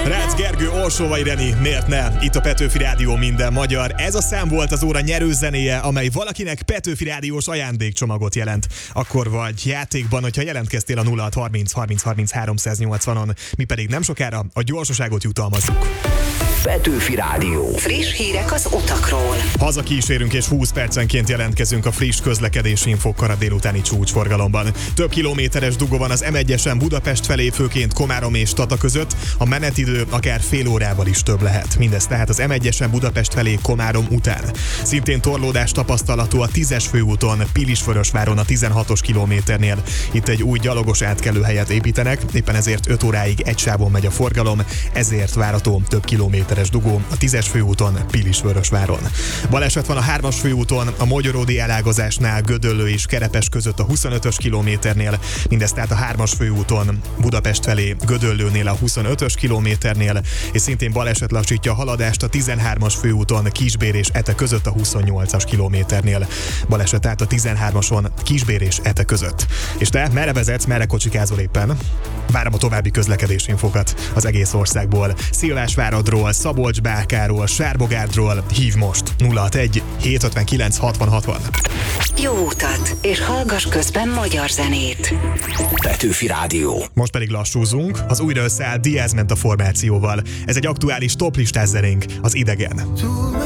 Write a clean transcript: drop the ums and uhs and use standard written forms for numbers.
Rácz Gergő, Orsolvai Reni, miért ne? Itt a Petőfi Rádió, minden magyar. Ez a szám volt az óra nyerőzenéje, amely valakinek Petőfi Rádiós ajándékcsomagot jelent. Akkor vagy játékban, hogyha jelentkeztél a 0630 30 30 380-on, mi pedig nem sokára a gyorsaságot jutalmazzuk. Petőfi Rádió. Friss hírek az utakról. Hazakísérünk és 20 percenként jelentkezünk a friss közlekedési infokkal a délutáni csúcsforgalomban. Több kilométeres dugó van az M1-esen Budapest felé, főként Komárom és Tata között. A menetidő akár fél órával is több lehet. Mindez tehát az M1-esen Budapest felé Komárom után. Szintén torlódás tapasztalható a 10-es főúton, Pilisvörösváron a 16-os kilométernél. Itt egy új gyalogos átkelőhelyet építenek, éppen ezért 5 óráig egy sávon megy a forgalom, ezért várható több kilométeres dugó a 10-es főúton, Pilisvörösváron. Baleset van a 3-as főúton, a Mogyoródi elágazásnál Gödöllő és Kerepes között a 25-ös kilométernél, mindez tehát a 3-as főúton Budapest felé Gödöllőnél a 25-ös kilométernél, és szintén baleset lassítja a haladást a 13-as főúton Kisbér és Ete között a 28-as kilométernél. Baleset tehát a 13-ason Kisbér és Ete között. És te merre vezetsz, merre kocsikázol éppen? Várom a további közlekedési infokat az egész országból. Szilvásváradról, Szabolcs-Bákáról, Sárbogárdról hív most 061 759 60 60. Jó utat, és hallgass közben magyar zenét. Petőfi Rádió. Most pedig lassúzunk, az újra összeállt Diaz ment a formációval. Ez egy aktuális toplistás zenénk, az Idegen.